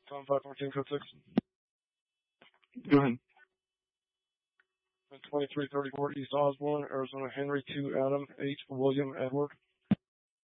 Tom 514, code 6. Go ahead. 2334 East Osborne, Arizona, Henry 2 Adam H. William Edward.